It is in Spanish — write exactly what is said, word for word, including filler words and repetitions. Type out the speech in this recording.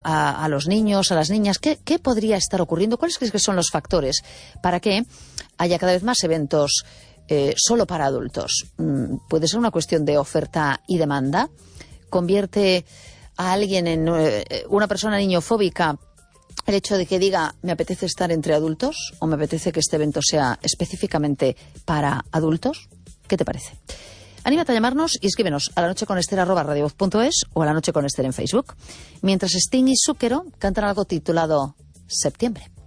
a, a los niños, a las niñas? ¿Qué, qué podría estar ocurriendo? ¿Cuáles crees que son los factores para que haya cada vez más eventos eh, solo para adultos? ¿Puede ser una cuestión de oferta y demanda? ¿Convierte a alguien en eh, una persona niñofóbica el hecho de que diga me apetece estar entre adultos o me apetece que este evento sea específicamente para adultos? ¿Qué te parece? Anímate a llamarnos y escríbenos a la noche con Esther arroba radiovoz punto es o a la noche con Esther en Facebook. Mientras Sting y Zucchero cantan algo titulado Septiembre.